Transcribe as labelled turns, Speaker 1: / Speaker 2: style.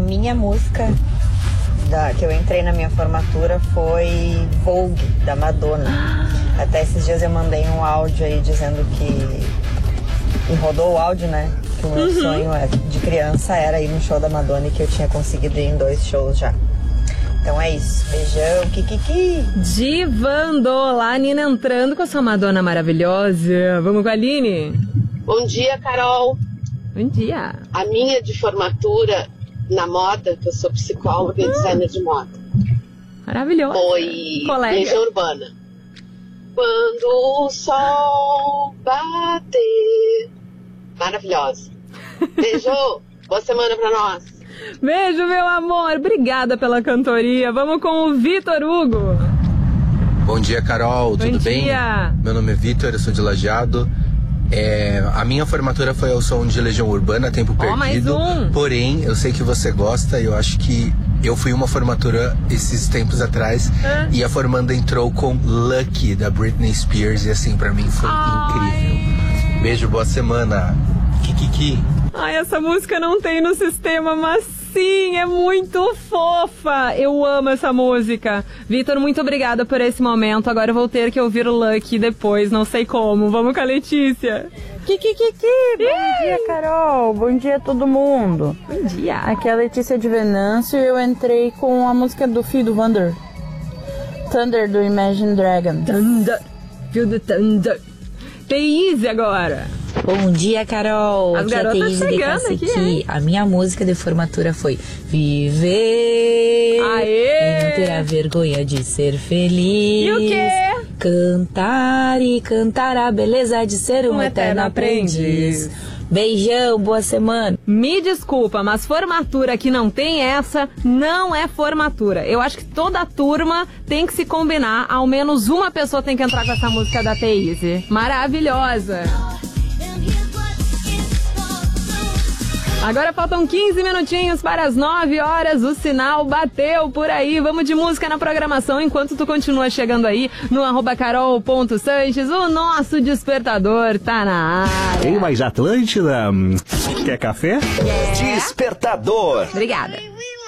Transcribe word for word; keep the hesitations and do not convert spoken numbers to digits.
Speaker 1: minha música da, que eu entrei na minha formatura foi Vogue, da Madonna. Até esses dias eu mandei um áudio aí dizendo que... E rodou o áudio, né? Que o meu uhum. sonho de criança era ir no show da Madonna e que eu tinha conseguido ir em dois shows já. Então é isso. Beijão, kikiki.
Speaker 2: Divando. Lá, a Nina entrando com a sua Madonna maravilhosa. Vamos com a Aline?
Speaker 3: Bom dia, Carol.
Speaker 2: Bom dia.
Speaker 3: A minha de formatura na moda, que eu sou psicóloga e designer de moda.
Speaker 2: Maravilhoso.
Speaker 3: Foi
Speaker 2: Colega.
Speaker 3: Legião Urbana. Quando o sol bater. Maravilhosa. Beijo. Boa semana pra nós.
Speaker 2: Beijo, meu amor. Obrigada pela cantoria. Vamos com o Vitor Hugo.
Speaker 4: Bom dia, Carol.
Speaker 2: Bom
Speaker 4: Tudo
Speaker 2: dia.
Speaker 4: bem? Meu nome é Vitor, eu sou de Lajeado. É, a minha formatura foi ao som de Legião Urbana, Tempo
Speaker 2: oh,
Speaker 4: Perdido.
Speaker 2: Mais um.
Speaker 4: Porém, eu sei que você gosta e eu acho que eu fui uma formatura esses tempos atrás
Speaker 2: é.
Speaker 4: e a formanda entrou com Lucky, da Britney Spears, e assim, pra mim foi
Speaker 2: Ai.
Speaker 4: incrível. Beijo, boa semana. Kikiki.
Speaker 2: Ai, essa música não tem no sistema, mas sim, é muito fofa. Eu amo essa música. Vitor, muito obrigada por esse momento. Agora eu vou ter que ouvir o Lucky depois, não sei como. Vamos com a Letícia.
Speaker 5: Kikikiki, bom dia, Carol. Bom dia a todo mundo.
Speaker 2: Bom dia.
Speaker 5: Aqui é a Letícia de Venâncio e eu entrei com a música do Fio do Thunder. Thunder, do Imagine Dragons.
Speaker 2: Thunder, Fio do Thunder. Thaís agora.
Speaker 6: Bom dia, Carol.
Speaker 2: As
Speaker 6: aqui é a Thaís de Caciqui. A minha música de formatura foi Viver.
Speaker 2: Aê!
Speaker 6: E não ter a vergonha de ser feliz.
Speaker 2: E o quê?
Speaker 6: Cantar e cantar a beleza de ser um, um eterno aprendiz. aprendiz. Beijão, boa semana.
Speaker 2: Me desculpa, mas formatura que não tem essa não é formatura. Eu acho que toda a turma tem que se combinar. Ao menos uma pessoa tem que entrar com essa música da Thaís. Maravilhosa. Agora faltam quinze minutinhos para as nove horas, o sinal bateu por aí. Vamos de música na programação enquanto tu continua chegando aí no arroba carol.sanches. O nosso despertador tá na área.
Speaker 7: Tem mais Atlântida? Quer café?
Speaker 2: Yeah.
Speaker 8: Despertador.
Speaker 2: Obrigada.